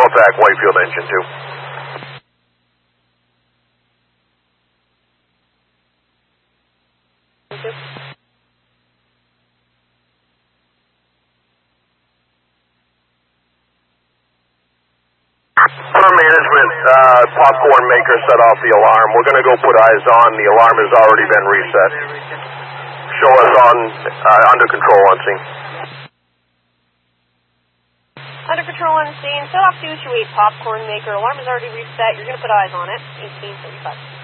Halifax, Whitefield engine 2. Firm management, popcorn maker set off the alarm. We're going to go put eyes on. The alarm has already been reset. Show us on under control on scene. Under control on scene. Set off 228 popcorn maker. Alarm is already reset. You're going to put eyes on it. 1835.